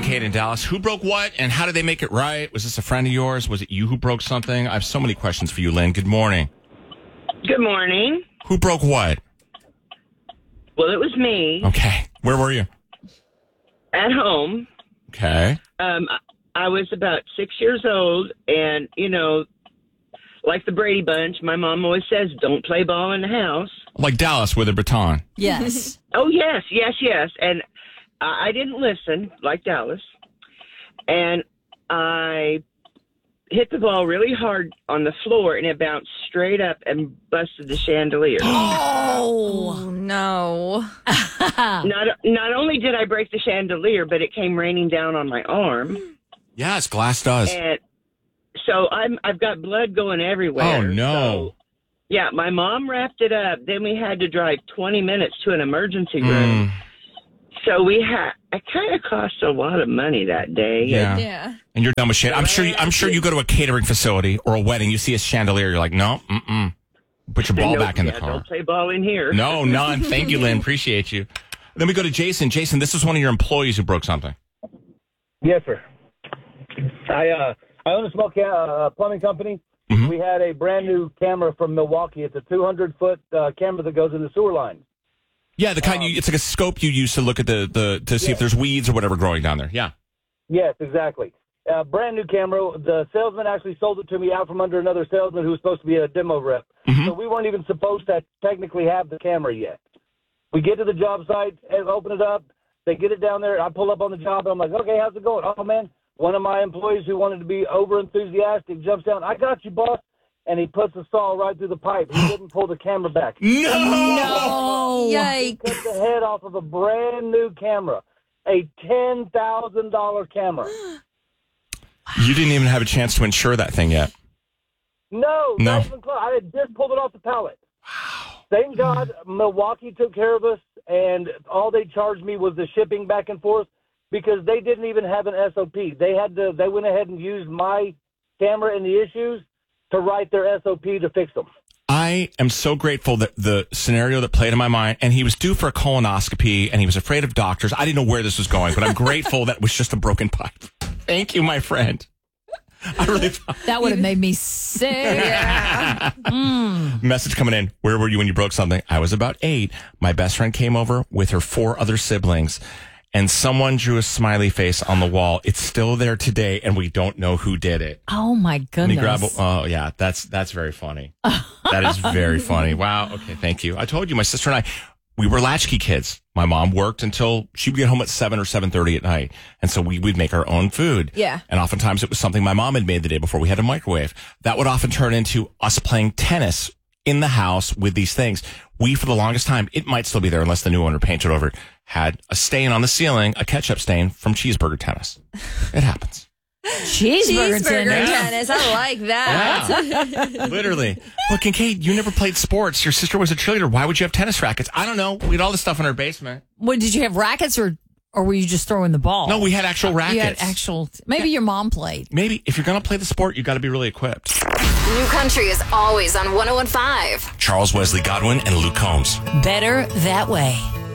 Kate in Dallas. Who broke what, and how did they make it right? Was this a friend of yours? Was it you who broke something? I have so many questions for you, Lynn. Good morning. Good morning. Who broke what? Well, it was me Okay. Where were you? at home. Okay. I was about 6 years old, and, like the Brady Bunch, my mom always says, don't play ball in the house. Like Dallas with a baton. Yes. Oh, yes. And I didn't listen, like Dallas. And I hit the ball really hard on the floor, and it bounced straight up and busted the chandelier. Oh, no. Not only did I break the chandelier, but it came raining down on my arm. Yes, glass does. And so I've got blood going everywhere. Oh, no. So, yeah, my mom wrapped it up. Then we had to drive 20 minutes to an emergency room. So it kind of cost a lot of money that day. Yeah. And you're done with shit. I'm sure you go to a catering facility or a wedding, you see a chandelier, you're like, no, put your ball back in the car. Don't play ball in here. No, none. Thank you, Lynn. Appreciate you. Then we go to Jason. Jason, this is one of your employees who broke something. Yes, sir. I own a small plumbing company. Mm-hmm. We had a brand new camera from Milwaukee. It's a 200-foot camera that goes in the sewer lines. Yeah, the kind it's like a scope you use to look at to see if there's weeds or whatever growing down there. Yeah. Yes, exactly. Brand new camera. The salesman actually sold it to me out from under another salesman who was supposed to be a demo rep. Mm-hmm. So we weren't even supposed to technically have the camera yet. We get to the job site and open it up. They get it down there. I pull up on the job, and I'm like, okay, how's it going? Oh, man, one of my employees who wanted to be over-enthusiastic jumps down. I got you, boss. And he puts the saw right through the pipe. He didn't pull the camera back. No! Yikes. He cut the head off of a brand new camera, a $10,000 camera. You didn't even have a chance to insure that thing yet. No, not even close. I had just pulled it off the pallet. Wow. Thank God Milwaukee took care of us, and all they charged me was the shipping back and forth because they didn't even have an SOP. They went ahead and used my camera and the issues to write their SOP to fix them. I am so grateful that the scenario that played in my mind, and he was due for a colonoscopy, and he was afraid of doctors. I didn't know where this was going, but I'm grateful that it was just a broken pipe. Thank you, my friend. I really thought That would have made me sick. Yeah. Message coming in. Where were you when you broke something? I was about 8. My best friend came over with her 4 other siblings, and someone drew a smiley face on the wall. It's still there today, and we don't know who did it. Oh, my goodness. Oh, yeah, that's very funny. That is very funny. Wow. Okay, thank you. I told you, my sister and I, we were latchkey kids. My mom worked until she would get home at 7 or 7:30 at night. And so we would make our own food. Yeah. And oftentimes it was something my mom had made the day before. We had a microwave. That would often turn into us playing tennis in the house with these things. We, for the longest time, it might still be there unless the new owner painted over it, had a stain on the ceiling, a ketchup stain from cheeseburger tennis. It happens. Cheeseburger tennis. I like that. Yeah. Literally. Look, and Kate, you never played sports. Your sister was a cheerleader. Why would you have tennis rackets? I don't know. We had all this stuff in our basement. What, did you have rackets or were you just throwing the ball? No, we had actual rackets. You had actual. Maybe your mom played. Maybe if you're going to play the sport, you got to be really equipped. New country is always on 101.5. Charles Wesley Godwin and Luke Combs. Better that way.